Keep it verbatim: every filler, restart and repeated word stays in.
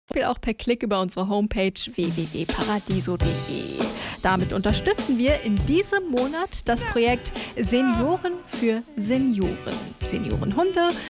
auch per Klick über unsere Homepage w w w punkt paradiso punkt de. Damit unterstützen wir in diesem Monat das Projekt Senioren für Senioren. Seniorenhunde,